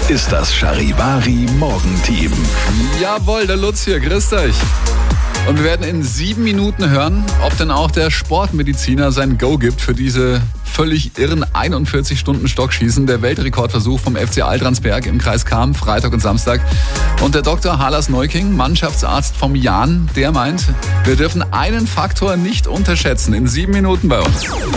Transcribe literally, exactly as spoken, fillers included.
ist das Charivari Morgenteam. Jawohl, der Lutz hier, grüßt euch. Und wir werden in sieben Minuten hören, ob denn auch der Sportmediziner sein Go gibt für diese völlig irren einundvierzig Stunden Stockschießen. Der Weltrekordversuch vom F C Altransberg im Kreis Cham, Freitag und Samstag. Und der Doktor Halas Neuking, Mannschaftsarzt vom Jan, der meint, wir dürfen einen Faktor nicht unterschätzen. In sieben Minuten bei uns.